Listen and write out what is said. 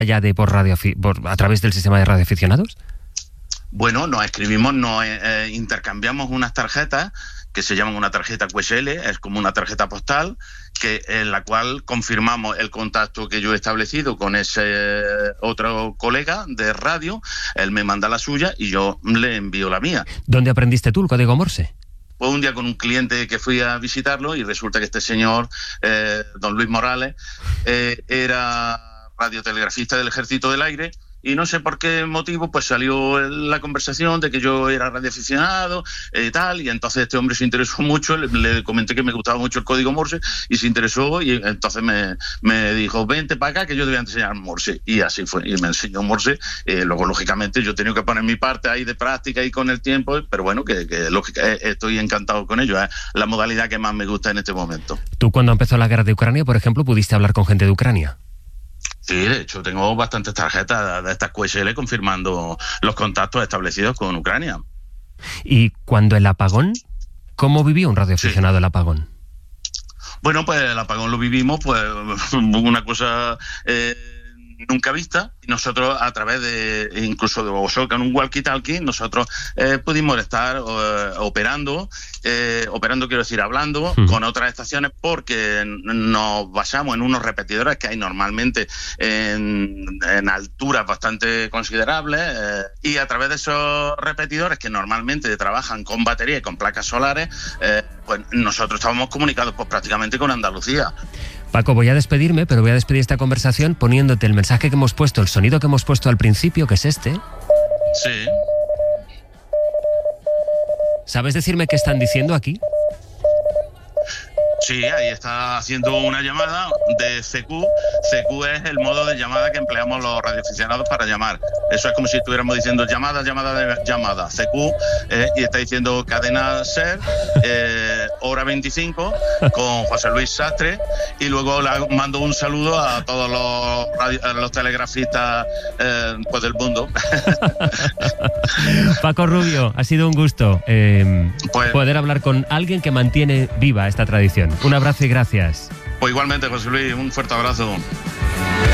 ya de a través del sistema de radioaficionados? Bueno, nos escribimos, intercambiamos unas tarjetas que se llaman una tarjeta QSL, es como una tarjeta postal, en la cual confirmamos el contacto que yo he establecido con ese otro colega de radio. Él me manda la suya y yo le envío la mía. ¿Dónde aprendiste tú el código Morse? Fue un día con un cliente que fui a visitarlo y resulta que este señor, don Luis Morales, era radiotelegrafista del Ejército del Aire. Y no sé por qué motivo, pues salió la conversación de que yo era radioaficionado, tal, y entonces este hombre se interesó mucho, le comenté que me gustaba mucho el código Morse, y se interesó, y entonces me dijo, vente para acá que yo te voy a enseñar Morse, y así fue, y me enseñó Morse. Luego, lógicamente, yo he tenido que poner mi parte ahí de práctica y con el tiempo, pero bueno, que estoy encantado con ello, es la modalidad que más me gusta en este momento. ¿Tú cuando empezó la guerra de Ucrania, por ejemplo, pudiste hablar con gente de Ucrania? Sí, de hecho, tengo bastantes tarjetas de estas QSL confirmando los contactos establecidos con Ucrania. ¿Y cuando el apagón? ¿Cómo vivió un radioaficionado el apagón? Bueno, pues el apagón lo vivimos, pues una cosa nunca vista. Y nosotros, a través de, incluso de vosotros, en un walkie-talkie, nosotros pudimos estar operando, quiero decir, hablando con otras estaciones, porque nos basamos en unos repetidores que hay normalmente en alturas bastante considerables, y a través de esos repetidores que normalmente trabajan con batería y con placas solares, pues nosotros estábamos comunicados pues prácticamente con Andalucía. Paco, voy a despedirme, pero voy a despedir esta conversación poniéndote el mensaje que hemos puesto, el sonido que hemos puesto al principio, que es este. Sí. ¿Sabes decirme qué están diciendo aquí? Sí, ahí está haciendo una llamada de CQ. CQ es el modo de llamada que empleamos los radioaficionados para llamar. Eso es como si estuviéramos diciendo llamada. CQ, y está diciendo cadena SER, hora 25, con José Luis Sastre, y luego le mando un saludo a todos los telegrafistas pues del mundo. Paco Rubio, ha sido un gusto poder hablar con alguien que mantiene viva esta tradición. Un abrazo y gracias. Pues igualmente, José Luis, un fuerte abrazo.